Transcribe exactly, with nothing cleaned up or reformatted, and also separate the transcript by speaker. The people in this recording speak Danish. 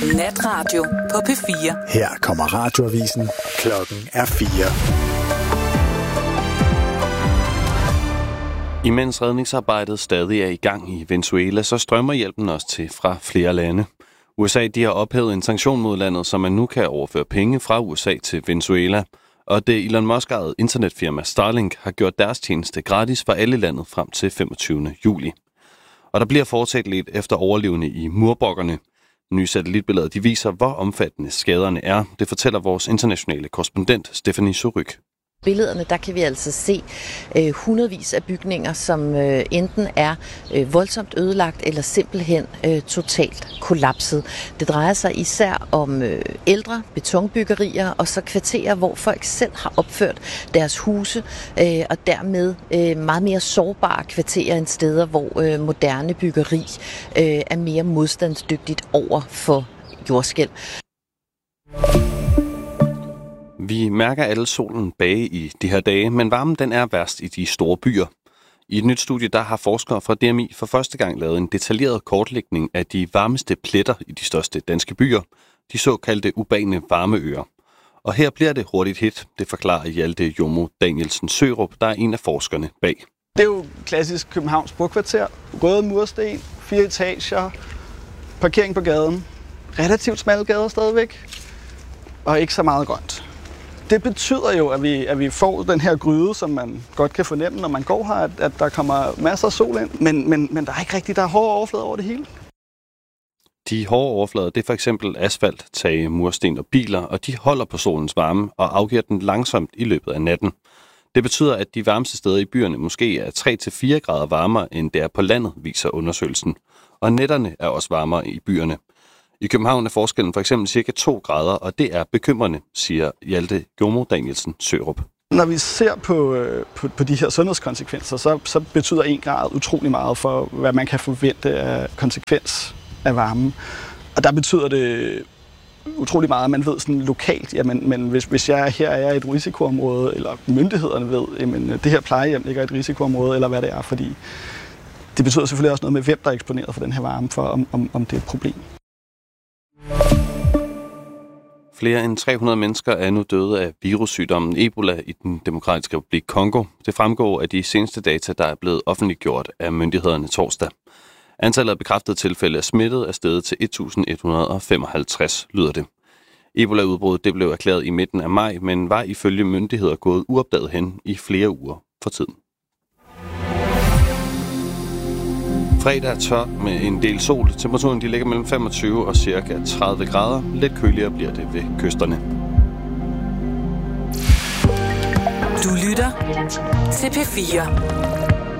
Speaker 1: Natradio på P fire.
Speaker 2: Her kommer radioavisen. Klokken er fire.
Speaker 3: Imens redningsarbejdet stadig er i gang i Venezuela, så strømmer hjælpen også til fra flere lande. U S A de har ophævet en sanktion mod landet, så man nu kan overføre penge fra U S A til Venezuela. Og det Elon Musk-ejede internetfirma Starlink har gjort deres tjeneste gratis for alle landet frem til femogtyvende juli. Og der bliver fortsat lidt efter overlevende i murbokkerne. Nye satellitbilleder de viser, hvor omfattende skaderne er. Det fortæller vores internationale korrespondent Stephanie Suryk.
Speaker 4: Billederne, der kan vi altså se øh, hundredvis af bygninger, som øh, enten er øh, voldsomt ødelagt eller simpelthen øh, totalt kollapset. Det drejer sig især om øh, ældre betonbyggerier og så kvarterer, hvor folk selv har opført deres huse øh, og dermed øh, meget mere sårbare kvarterer end steder, hvor øh, moderne byggeri øh, er mere modstandsdygtigt over for jordskælv.
Speaker 3: Vi mærker alle solen bage i de her dage, men varmen den er værst i de store byer. I et nyt studie der har forskere fra D M I for første gang lavet en detaljeret kortlægning af de varmeste pletter i de største danske byer, de såkaldte urbane varmeøer. Og her bliver det hurtigt hit, det forklarer Hjalte Jomo Danielsen Sørup, der er en af forskerne bag.
Speaker 5: Det er jo klassisk Københavns brokvarter. Røde mursten, fire etager, parkering på gaden, relativt smalle gader stadigvæk, og ikke så meget grønt. Det betyder jo, at vi, at vi får den her gryde, som man godt kan fornemme, når man går her, at, at der kommer masser af sol ind, men, men, men der er ikke rigtig, der er hårde overflader over det hele.
Speaker 3: De hårde overflader, det er for eksempel asfalt, tage, mursten og biler, og de holder på solens varme og afgiver den langsomt i løbet af natten. Det betyder, at de varmeste steder i byerne måske er tre til fire grader varmere, end det er på landet, viser undersøgelsen. Og nætterne er også varmere i byerne. I København er forskellen for eksempel cirka to grader, og det er bekymrende, siger Hjalte Jomo Danielsen Sørup.
Speaker 5: Når vi ser på, på, på de her sundhedskonsekvenser, så, så betyder en grad utrolig meget for, hvad man kan forvente af konsekvens af varmen. Og der betyder det utrolig meget, at man ved sådan lokalt, jamen, men hvis, hvis jeg her er i et risikoområde, eller myndighederne ved, jamen det her plejehjem ligger i et risikoområde, eller hvad det er, fordi det betyder selvfølgelig også noget med, hvem der er eksponeret for den her varme, for om, om, om det er et problem.
Speaker 3: Flere end tre hundrede mennesker er nu døde af virussygdommen Ebola i den Demokratiske Republik Kongo. Det fremgår af de seneste data, der er blevet offentliggjort af myndighederne torsdag. Antallet af bekræftede tilfælde af smittet er steget til et tusind et hundrede og femoghalvtreds, lyder det. Ebola-udbruddet det blev erklæret i midten af maj, men var ifølge myndigheder gået uopdaget hen i flere uger for tiden. Fredag er tør med en del sol. Temperaturen de ligger mellem femogtyve og cirka tredive grader. Lidt køligere bliver det ved kysterne.
Speaker 1: Du lytter til P fire.